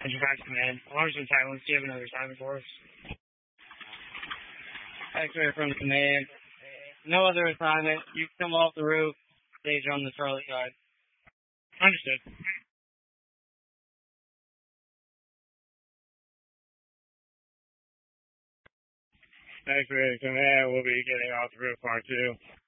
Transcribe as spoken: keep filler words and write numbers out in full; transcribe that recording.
Central Fox Command. Alarms and silence. Do you have another assignment for us? X-ray from the command. No other assignment. You can come off the roof. Stage on the Charlie side. Understood. X-ray command. We'll be getting off the roof, part two.